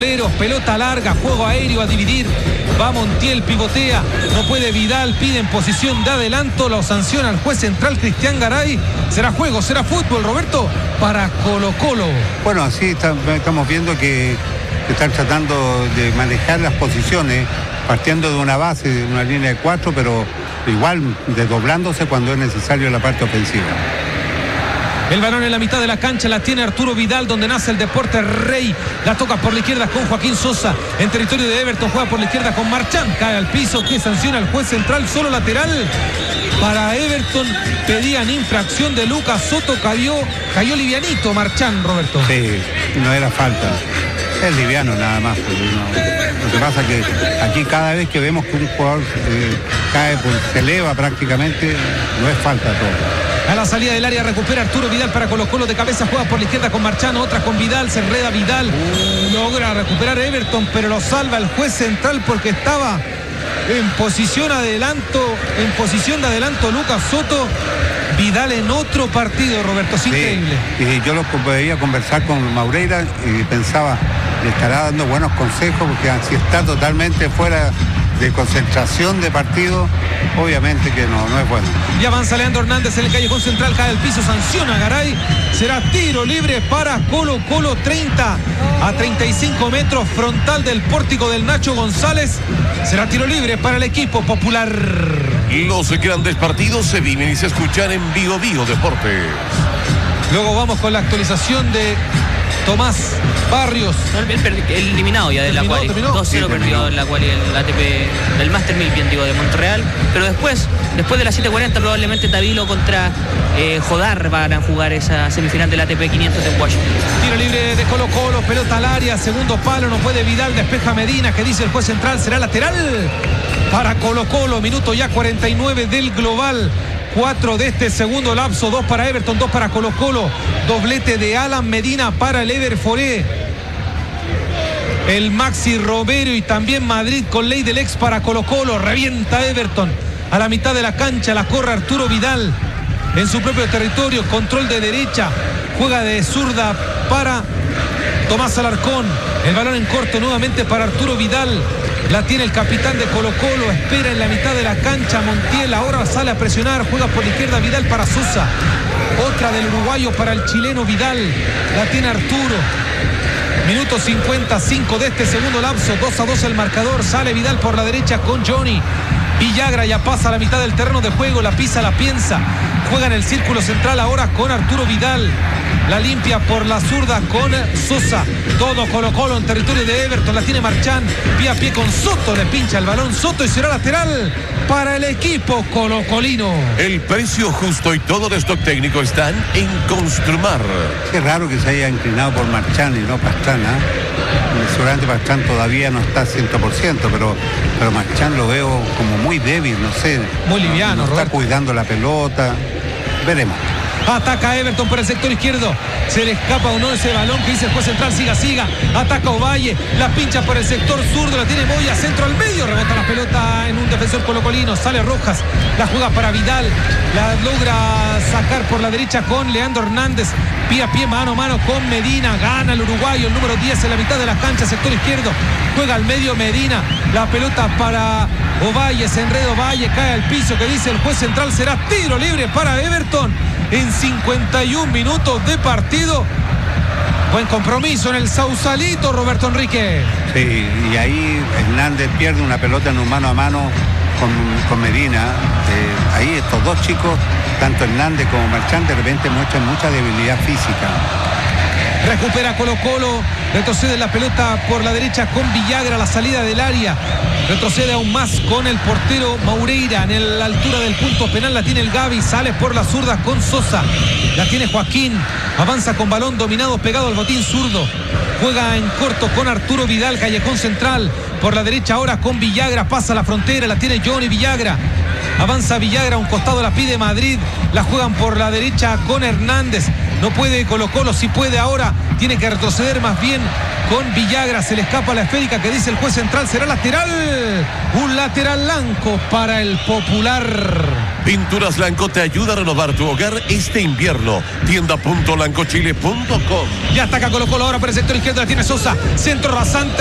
Pelota larga, juego aéreo a dividir. Va Montiel, pivotea. No puede Vidal, pide en posición de adelanto. Lo sanciona el juez central Cristian Garay. Será juego, será fútbol, Roberto, para Colo-Colo. Bueno, así estamos viendo que están tratando de manejar las posiciones, partiendo de una base, de una línea de 4, pero igual desdoblándose cuando es necesario en la parte ofensiva. El balón en la mitad de la cancha la tiene Arturo Vidal, donde nace el deporte rey. La toca por la izquierda con Joaquín Sosa. En territorio de Everton juega por la izquierda con Marchán. Cae al piso, que sanciona el juez central, solo lateral para Everton. Pedían infracción de Lucas Soto, cayó livianito Marchán, Roberto. Sí, no era falta. Es liviano nada más. Lo que pasa es que aquí cada vez que vemos que un jugador cae, pues se eleva prácticamente, no es falta todo. A la salida del área recupera Arturo Vidal para Colo-Colo, de cabeza juega por la izquierda con Marchán, otra con Vidal, se enreda Vidal, logra recuperar Everton, pero lo salva el juez central porque estaba en posición de adelanto Lucas Soto. Vidal en otro partido, Roberto, es increíble. Y yo lo podía conversar con Maureira y pensaba, le estará dando buenos consejos, porque si está totalmente fuera de concentración de partido, obviamente que no es bueno. Y avanza Leandro Hernández en el callejón central, cae al piso, sanciona a Garay. Será tiro libre para Colo-Colo, 30 a 35 metros, frontal del pórtico del Nacho González. Será tiro libre para el equipo popular. Los grandes partidos se viven y se escuchan en Vigo Deportes. Luego vamos con la actualización de Tomás Barrios. El eliminado ya de la quali. 2-0 perdió en la quali el ATP del Master 1000, de Montreal. Pero después de las 7:40 probablemente Tavilo contra Jodar van a jugar esa semifinal del ATP 500 de Washington. Tiro libre de Colo-Colo, pelota al área, segundo palo, no puede Vidal, despeja Medina, que dice el juez central, será lateral para Colo-Colo. Minuto ya 49 del global. 4 de este segundo lapso, 2 para Everton, 2 para Colo-Colo. Doblete de Alan Medina para el Ever Foré. El Maxi Romero y también Madrid con ley del ex para Colo-Colo. Revienta Everton. A la mitad de la cancha la corre Arturo Vidal. En su propio territorio, control de derecha. Juega de zurda para Tomás Alarcón. El balón en corto nuevamente para Arturo Vidal. La tiene el capitán de Colo-Colo, espera en la mitad de la cancha Montiel, ahora sale a presionar, juega por la izquierda Vidal para Sosa. Otra del uruguayo para el chileno Vidal, la tiene Arturo. Minuto 55 de este segundo lapso, 2-2 el marcador, sale Vidal por la derecha con Johnny. Villagra ya pasa a la mitad del terreno de juego, la pisa, la piensa. Juega en el círculo central ahora con Arturo Vidal. La limpia por la zurda con Sosa. Todo Colo-Colo en territorio de Everton. La tiene Marchán. Pie a pie con Soto. Le pincha el balón Soto y será lateral para el equipo colocolino. El precio justo y todo de stock técnico están en Construmar. Qué raro que se haya inclinado por Marchán y no Pastrana. Seguramente Pastrán todavía no está 100%, pero Marchán lo veo como muy débil, no sé. Muy liviano, no está cuidando la pelota. Veremos. Ataca Everton por el sector izquierdo. Se le escapa o no ese balón que dice el juez central. Siga. Ataca Ovalle. La pincha por el sector zurdo. La tiene Moya. Centro al medio. Rebota la pelota en un defensor colocolino. Sale Rojas. La juega para Vidal. La logra sacar por la derecha con Leandro Hernández. Pie a pie, mano a mano con Medina. Gana el uruguayo. El número 10 en la mitad de la cancha. Sector izquierdo. Juega al medio Medina. La pelota para Ovalle. Se enreda Ovalle. Cae al piso. Que dice el juez central. Será tiro libre para Everton. En 51 minutos de partido. Buen compromiso en el Sausalito, Roberto Enrique. Sí, y ahí Hernández pierde una pelota en un mano a mano con Medina. Ahí estos dos chicos, tanto Hernández como Marchán, de repente muestran mucha debilidad física. Recupera Colo-Colo, retrocede la pelota por la derecha con Villagra, la salida del área. Retrocede aún más con el portero Maureira. En la altura del punto penal la tiene el Gavi. Sale por la zurda con Sosa. La tiene Joaquín. Avanza con balón dominado, pegado al botín zurdo. Juega en corto con Arturo Vidal, callejón central. Por la derecha ahora con Villagra. Pasa la frontera, la tiene Johnny Villagra. Avanza Villagra, a un costado la pide Madrid. La juegan por la derecha con Hernández. No puede Colo-Colo, si puede ahora. Tiene que retroceder más bien con Villagra. Se le escapa la esférica que dice el juez central. Será lateral. Un lateral blanco para el Popular. Pinturas Blanco te ayuda a renovar tu hogar este invierno. Tienda.lancochile.com. Ya ataca Colo-Colo ahora por el sector izquierdo, la tiene Sosa. Centro rasante.